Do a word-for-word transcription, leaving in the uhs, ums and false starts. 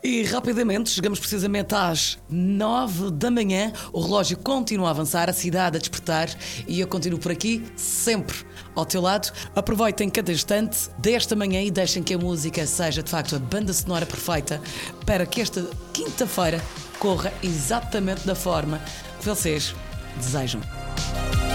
E rapidamente chegamos precisamente às nove da manhã. O relógio continua a avançar, a cidade a despertar e eu continuo por aqui, sempre ao teu lado. Aproveitem cada instante desta manhã e deixem que a música seja de facto a banda sonora perfeita para que esta quinta-feira corra exatamente da forma que vocês desejam.